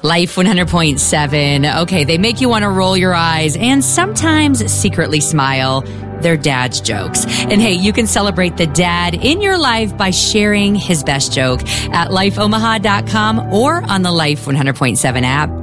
Life 100.7. Okay, they make you want to roll your eyes and sometimes secretly smile. They're dad's jokes. And hey, you can celebrate the dad in your life by sharing his best joke at lifeomaha.com or on the Life 100.7 app.